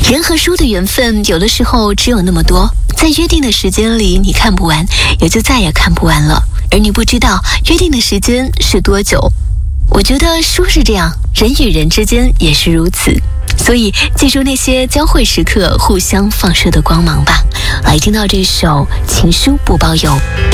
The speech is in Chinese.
人和书的缘分有的时候只有那么多，在约定的时间里你看不完，也就再也看不完了，而你不知道约定的时间是多久。我觉得书是这样，人与人之间也是如此，所以记住那些交汇时刻互相放射的光芒吧。来听到这首情书不包邮。